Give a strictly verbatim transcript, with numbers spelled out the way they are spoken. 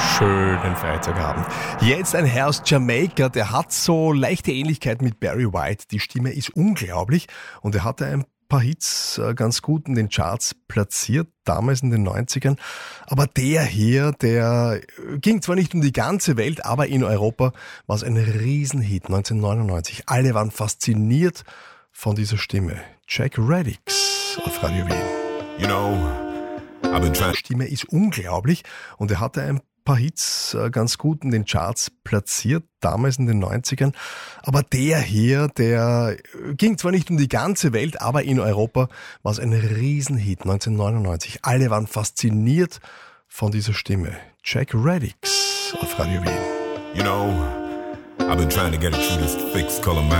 Schönen Freitagabend. Jetzt ein Herr aus Jamaika, der hat so leichte Ähnlichkeit mit Barry White. Die Stimme ist unglaublich und er hatte ein paar Hits ganz gut in den Charts platziert, damals in den neunzigern. Aber der hier, der ging zwar nicht um die ganze Welt, aber in Europa war es ein Riesenhit neunzehnhundertneunundneunzig. Alle waren fasziniert von dieser Stimme. Jack Reddix auf Radio Wien. You know, I've been trying. Die Stimme ist unglaublich und er hatte ein paar Hits ganz gut in den Charts platziert, damals in den neunzigern. Aber der hier, der ging zwar nicht um die ganze Welt, aber in Europa war es ein Riesenhit neunzehnhundertneunundneunzig. Alle waren fasziniert von dieser Stimme. Jack Reddix auf Radio Wien. You know, I've been trying to get it through this fixed color mind.